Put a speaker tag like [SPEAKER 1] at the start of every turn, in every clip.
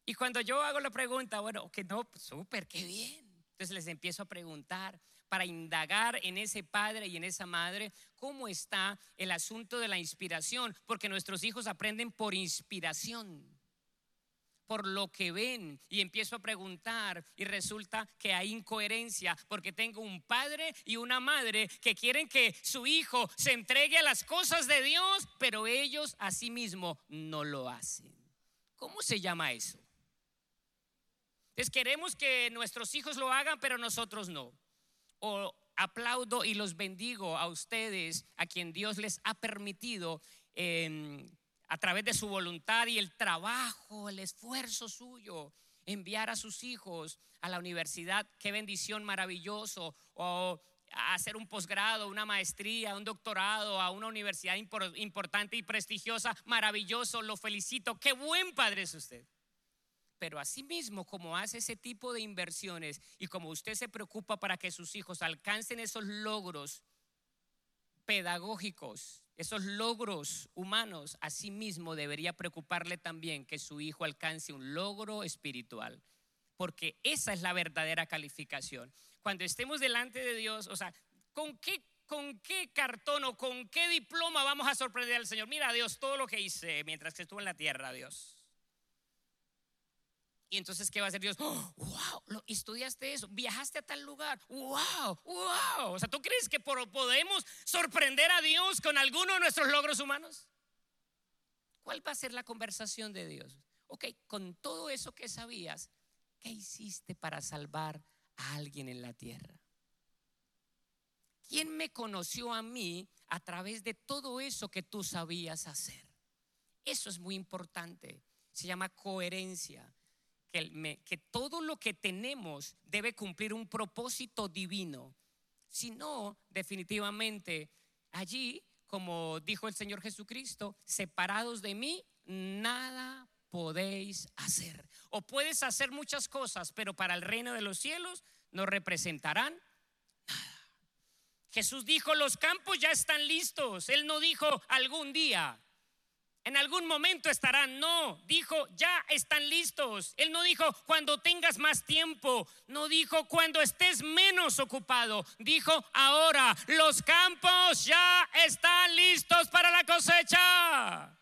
[SPEAKER 1] Y cuando yo hago la pregunta, bueno, que no, pues, súper, qué bien. Entonces les empiezo a preguntar para indagar en ese padre y en esa madre cómo está el asunto de la inspiración, porque nuestros hijos aprenden por inspiración, por lo que ven. Y empiezo a preguntar y resulta que hay incoherencia, porque tengo un padre y una madre que quieren que su hijo se entregue a las cosas de Dios, pero ellos a sí mismos no lo hacen. ¿Cómo se llama eso? Entonces queremos que nuestros hijos lo hagan, pero nosotros no. O aplaudo y los bendigo a ustedes, a quien Dios les ha permitido a través de su voluntad y el trabajo, el esfuerzo suyo, enviar a sus hijos a la universidad. Qué bendición, maravilloso. O a hacer un posgrado, una maestría, un doctorado, a una universidad importante y prestigiosa. Maravilloso, lo felicito. Qué buen padre es usted. Pero asimismo, como hace ese tipo de inversiones y como usted se preocupa para que sus hijos alcancen esos logros pedagógicos, esos logros humanos, asimismo debería preocuparle también que su hijo alcance un logro espiritual, porque esa es la verdadera calificación. Cuando estemos delante de Dios, o sea, ¿con qué cartón o con qué diploma vamos a sorprender al Señor? Mira, Dios, todo lo que hice mientras que estuve en la tierra, Dios. Y entonces, ¿qué va a hacer Dios? ¡Oh, wow! ¿Estudiaste eso? ¿Viajaste a tal lugar? ¡Wow! ¡Wow! O sea, ¿tú crees que podemos sorprender a Dios con alguno de nuestros logros humanos? ¿Cuál va a ser la conversación de Dios? Ok, con todo eso que sabías, ¿qué hiciste para salvar a alguien en la tierra? ¿Quién me conoció a mí a través de todo eso que tú sabías hacer? Eso es muy importante. Se llama coherencia. Que todo lo que tenemos debe cumplir un propósito divino. Si no, definitivamente allí, como dijo el Señor Jesucristo, separados de mí, nada podéis hacer. O puedes hacer muchas cosas, pero para el reino de los cielos no representarán nada. Jesús dijo: los campos ya están listos. Él no dijo algún día, en algún momento estarán. No, dijo ya están listos. Él no dijo cuando tengas más tiempo. No dijo cuando estés menos ocupado. Dijo ahora, los campos ya están listos para la cosecha.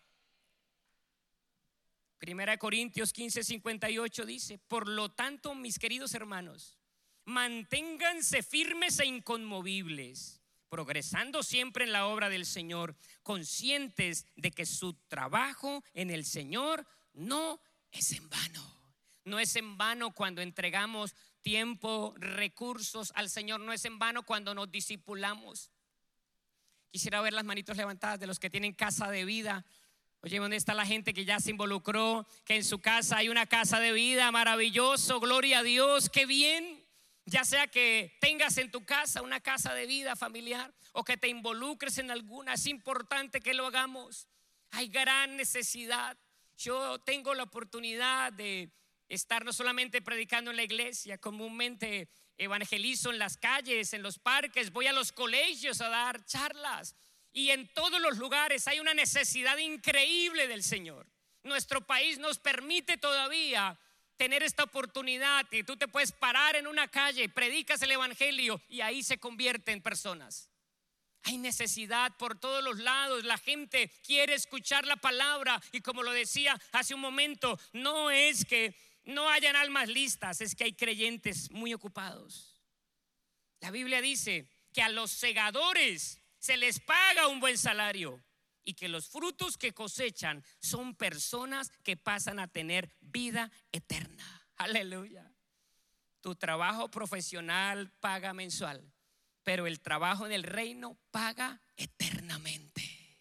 [SPEAKER 1] 1 Corintios 15:58 dice: por lo tanto, mis queridos hermanos, manténganse firmes e inconmovibles, progresando siempre en la obra del Señor, conscientes de que su trabajo en el Señor no es en vano. No es en vano cuando entregamos tiempo, recursos al Señor. No es en vano cuando nos discipulamos. Quisiera ver las manitos levantadas de los que tienen casa de vida. Oye, ¿dónde está la gente que ya se involucró? Que en su casa hay una casa de vida. Maravilloso, gloria a Dios, qué bien. Ya sea que tengas en tu casa una casa de vida familiar o que te involucres en alguna, es importante que lo hagamos. Hay gran necesidad. Yo tengo la oportunidad de estar no solamente predicando en la iglesia, comúnmente evangelizo en las calles, en los parques, voy a los colegios a dar charlas, y en todos los lugares hay una necesidad increíble del Señor. Nuestro país nos permite todavía tener esta oportunidad y tú te puedes parar en una calle, predicas el evangelio y ahí se convierte en personas. Hay necesidad por todos los lados. La gente quiere escuchar la palabra, y como lo decía hace un momento, no es que no hayan almas listas, es que hay creyentes muy ocupados. La Biblia dice que a los segadores se les paga un buen salario y que los frutos que cosechan son personas que pasan a tener vida eterna. Aleluya. Tu trabajo profesional paga mensual, pero el trabajo en el reino paga eternamente.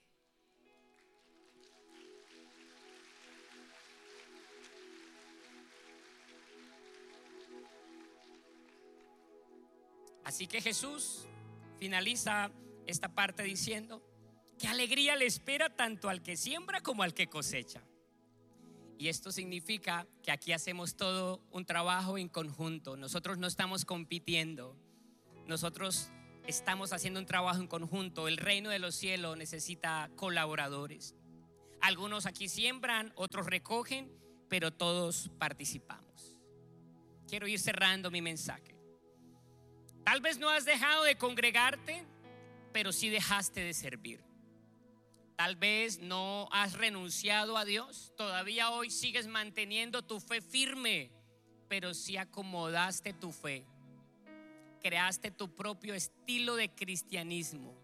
[SPEAKER 1] Así que Jesús finaliza esta parte diciendo: qué alegría le espera tanto al que siembra como al que cosecha. Y esto significa que aquí hacemos todo un trabajo en conjunto. Nosotros no estamos compitiendo, nosotros estamos haciendo un trabajo en conjunto. El reino de los cielos necesita colaboradores. Algunos aquí siembran, otros recogen, pero todos participamos. Quiero ir cerrando mi mensaje. Tal vez no has dejado de congregarte, pero sí dejaste de servir. Tal vez no has renunciado a Dios, todavía hoy sigues manteniendo tu fe firme, pero sí acomodaste tu fe, creaste tu propio estilo de cristianismo.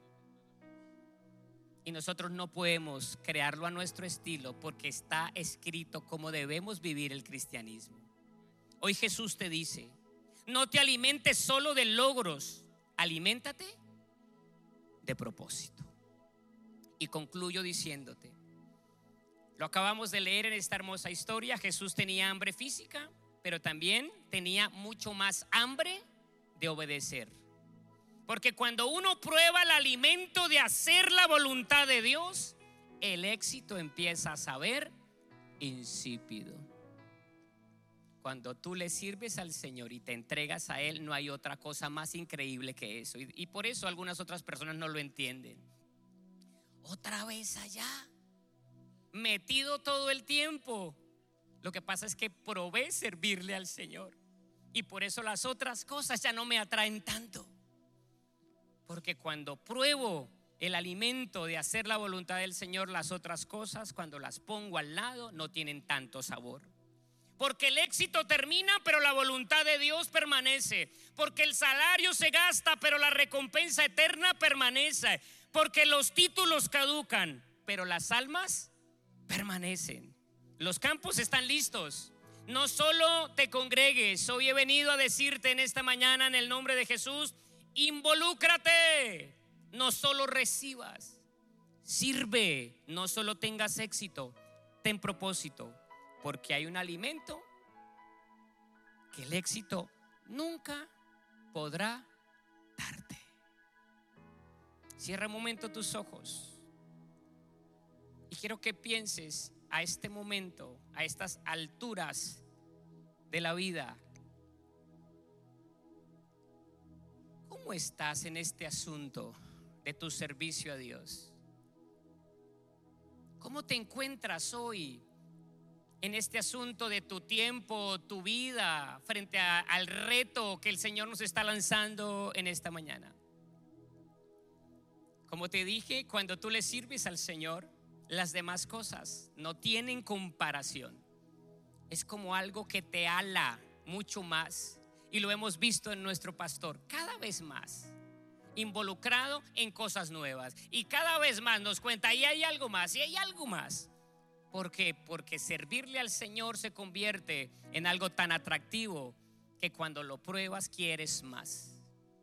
[SPEAKER 1] Y nosotros no podemos crearlo a nuestro estilo, porque está escrito cómo debemos vivir el cristianismo. Hoy Jesús te dice: no te alimentes solo de logros, aliméntate de propósito. Y concluyo diciéndote, lo acabamos de leer en esta hermosa historia, Jesús tenía hambre física, pero también tenía mucho más hambre de obedecer. Porque cuando uno prueba el alimento de hacer la voluntad de Dios, el éxito empieza a saber insípido. Cuando tú le sirves al Señor y te entregas a Él, no hay otra cosa más increíble que eso. Y por eso algunas otras personas no lo entienden. Otra vez allá, metido todo el tiempo. Lo que pasa es que probé servirle al Señor, y por eso las otras cosas ya no me atraen tanto. Porque cuando pruebo el alimento de hacer la voluntad del Señor, las otras cosas, cuando las pongo al lado, no tienen tanto sabor. Porque el éxito termina, pero la voluntad de Dios permanece. Porque el salario se gasta, pero la recompensa eterna permanece. Porque los títulos caducan, pero las almas permanecen. Los campos están listos. No solo te congregues. Hoy he venido a decirte en esta mañana, en el nombre de Jesús: involúcrate. No solo recibas, sirve. No solo tengas éxito, ten propósito. Porque hay un alimento que el éxito nunca podrá darte. Cierra un momento tus ojos y quiero que pienses a este momento, a estas alturas de la vida, ¿cómo estás en este asunto de tu servicio a Dios? ¿Cómo te encuentras hoy en este asunto de tu tiempo, tu vida, frente al reto que el Señor nos está lanzando en esta mañana? Como te dije, cuando tú le sirves al Señor, las demás cosas no tienen comparación. Es como algo que te ala mucho más. Y lo hemos visto en nuestro pastor, cada vez más involucrado en cosas nuevas. Y cada vez más nos cuenta: y hay algo más, y hay algo más. ¿Por qué? Porque servirle al Señor se convierte en algo tan atractivo que cuando lo pruebas quieres más.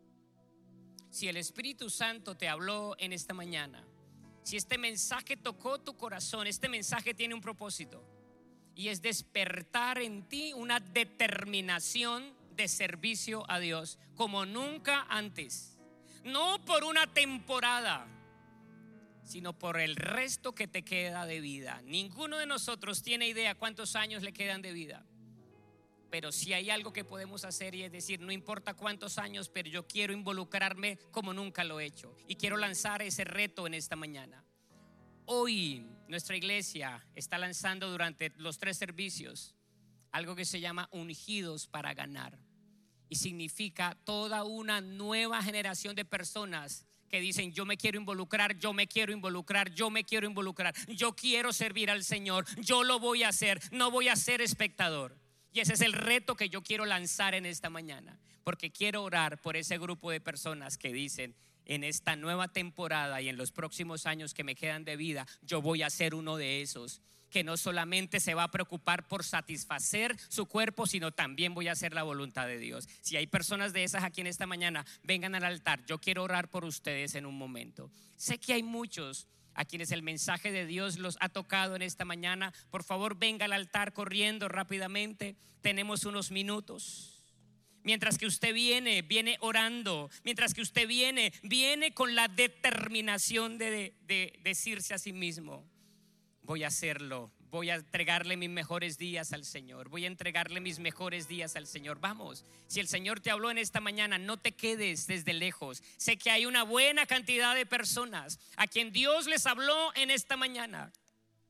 [SPEAKER 1] Si el Espíritu Santo te habló en esta mañana, si este mensaje tocó tu corazón, este mensaje tiene un propósito, y es despertar en ti una determinación de servicio a Dios como nunca antes. No por una temporada, sino por el resto que te queda de vida. Ninguno de nosotros tiene idea cuántos años le quedan de vida. Pero si hay algo que podemos hacer, y es decir: no importa cuántos años, pero yo quiero involucrarme como nunca lo he hecho. Y quiero lanzar ese reto en esta mañana. Hoy nuestra iglesia está lanzando durante los 3 servicios algo que se llama Ungidos para Ganar. Y significa toda una nueva generación de personas que dicen: yo me quiero involucrar, yo me quiero involucrar, yo me quiero involucrar, yo quiero servir al Señor, yo lo voy a hacer, no voy a ser espectador. Y ese es el reto que yo quiero lanzar en esta mañana, porque quiero orar por ese grupo de personas que dicen: en esta nueva temporada y en los próximos años que me quedan de vida, yo voy a ser uno de esos que no solamente se va a preocupar por satisfacer su cuerpo, sino también voy a hacer la voluntad de Dios. Si hay personas de esas aquí en esta mañana, vengan al altar. Yo quiero orar por ustedes en un momento. Sé que hay muchos a quienes el mensaje de Dios los ha tocado en esta mañana. Por favor, venga al altar corriendo rápidamente. Tenemos unos minutos. Mientras que usted viene orando, mientras que usted viene con la determinación de decirse a sí mismo: voy a hacerlo, voy a entregarle mis mejores días al Señor, voy a entregarle mis mejores días al Señor. Vamos, si el Señor te habló en esta mañana, no te quedes desde lejos. Sé que hay una buena cantidad de personas a quien Dios les habló en esta mañana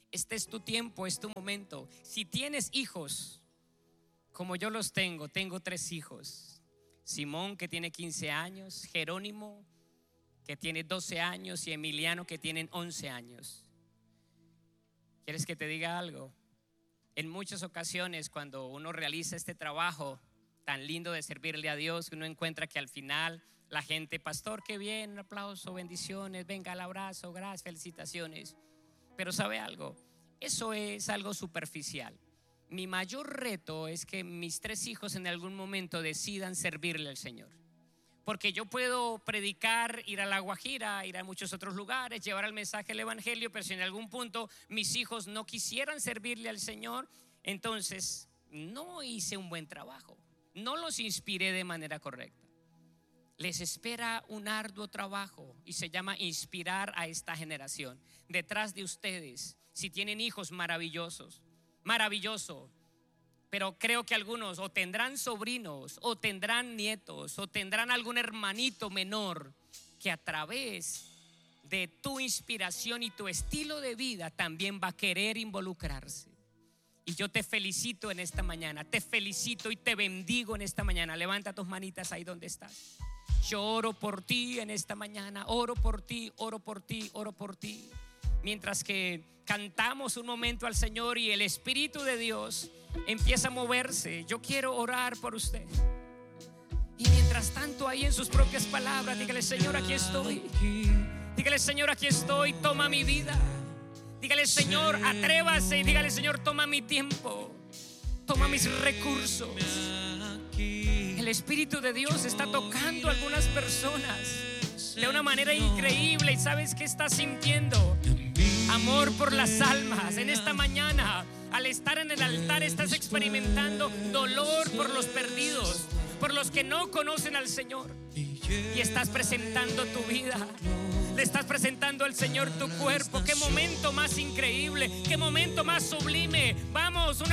[SPEAKER 1] Este es tu tiempo, es tu momento. Si tienes hijos, como yo los tengo 3 hijos. Simón, que tiene 15 años, Jerónimo, que tiene 12 años, y Emiliano, que tienen 11 años. ¿Quieres que te diga algo? En muchas ocasiones, cuando uno realiza este trabajo tan lindo de servirle a Dios, uno encuentra que al final la gente: pastor, qué bien, un aplauso, bendiciones, venga el abrazo, gracias, felicitaciones. Pero ¿sabe algo? Eso es algo superficial. Mi mayor reto es que mis 3 hijos en algún momento decidan servirle al Señor. Porque yo puedo predicar, ir a La Guajira, ir a muchos otros lugares, llevar el mensaje del evangelio, pero si en algún punto mis hijos no quisieran servirle al Señor, entonces no hice un buen trabajo, no los inspiré de manera correcta. Les espera un arduo trabajo y se llama inspirar a esta generación. Detrás de ustedes, si tienen hijos, maravillosos, maravilloso. Pero creo que algunos o tendrán sobrinos, o tendrán nietos, o tendrán algún hermanito menor que a través de tu inspiración y tu estilo de vida también va a querer involucrarse. Y yo te felicito en esta mañana, te felicito y te bendigo en esta mañana. Levanta tus manitas ahí donde estás. Yo oro por ti en esta mañana, oro por ti, oro por ti, oro por ti. Mientras que cantamos un momento al Señor y el Espíritu de Dios empieza a moverse, yo quiero orar por usted. Y mientras tanto, ahí en sus propias palabras, dígale: Señor, aquí estoy. Dígale: Señor, aquí estoy, toma mi vida. Dígale: Señor, atrévase. Y dígale: Señor, toma mi tiempo, toma mis recursos. El Espíritu de Dios está tocando a algunas personas de una manera increíble. ¿Y sabes qué estás sintiendo? Amor por las almas. En esta mañana, al estar en el altar, estás experimentando dolor por los perdidos, por los que no conocen al Señor. Y estás presentando tu vida, le estás presentando al Señor tu cuerpo. Qué momento más increíble, qué momento más sublime. Vamos,